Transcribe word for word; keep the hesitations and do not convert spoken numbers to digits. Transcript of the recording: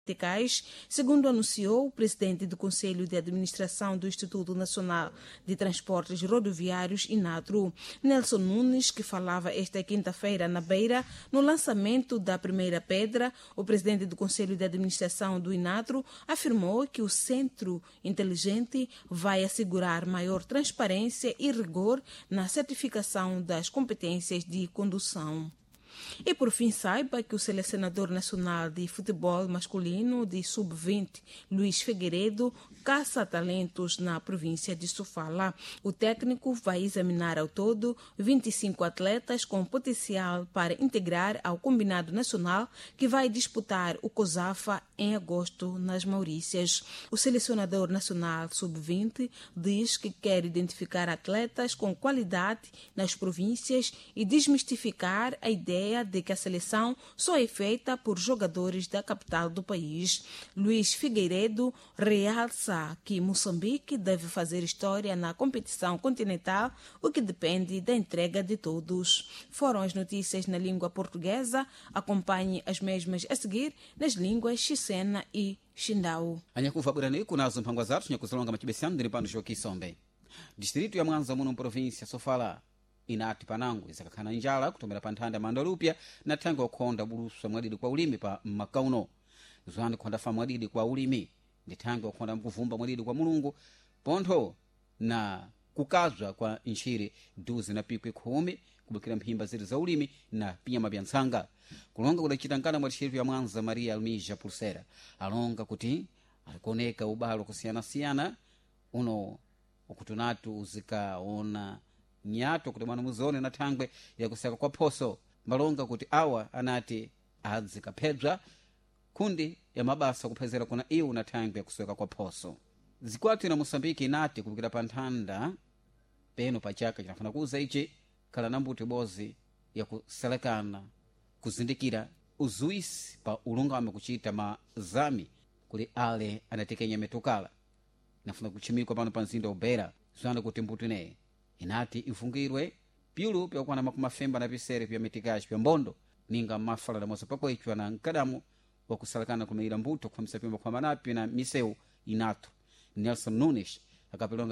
segundo anunciou o presidente do Conselho de Administração do Instituto Nacional de Transportes Rodoviários, INATRO, Nelson Nunes, que falava esta quinta-feira na Beira, no lançamento da primeira pedra. O presidente do Conselho de Administração do INATRO afirmou que o Centro Inteligente vai assegurar maior transparência e rigor na certificação das competências de condução. E por fim, saiba que o selecionador nacional de futebol masculino de sub vinte, Luís Figueiredo, caça talentos na província de Sofala. O técnico vai examinar ao todo vinte e cinco atletas com potencial para integrar ao combinado nacional que vai disputar o COSAFA em agosto nas Maurícias. O selecionador nacional sub vinte diz que quer identificar atletas com qualidade nas províncias e desmistificar a ideia de que a seleção só é feita por jogadores da capital do país. Luís Figueiredo realça que Moçambique deve fazer história na competição continental, o que depende da entrega de todos. Foram as notícias na língua portuguesa. Acompanhe as mesmas a seguir nas línguas Xisena e Xindau. Anyakuva burani kunazo mpango zathu nyakuzalonga machibesiano ndiri pano shoki sombe. Distrito ya Mwanza muno província Sofala inati panango isakakhana njala kutomera pa nthanda mandalupya na thango okhonda buluswa mwadidi kwa ulimi pa makauno zwani khonda fa mwadidi kwa ulimi ndi thango okhonda mkuvumba mwadidi kwa mulungu pontho na kukazwa kwa nchiri duzi na pikwi khumi kubukira mphimba ziri za ulimi na pinyama bya ntsanga kulonga kudachitangana mwa distrito ya Mwanza Maria Almija Pulsera alonga kuti alikuoneka ubalo kusiyana-siyana uno ukutunatu uzikaona nyato kuti mwana muzone na thangwe ya kusaka kwa poso malonga kuti awa anati adzikaphedwa kundi ya mabasa kuphezera kuna iwu na thangwe ya kusaka kwa poso. Zikwatu na Moçambique inati kubukira pa nthanda peno pa chaka chinafuna kuza ichi kala nambuti bozi ya kuselekana kuzindikira uzuisi pa ulungame kuchita mazami kuli ale anatekenya metukala nafuna kuchimikwa pano pa nzinda ubera zwana kuti mbuti ne inati ifungirwe piulu pyakwana makumafemba na pisere pya mitikaji pya mbondo ninga mafala da mosa pakwechwa na nkadamu wa kusalakana kumeira mbuto kwa msapimba kwa manapi na miseu inatu. Nelson Nunes akapelonga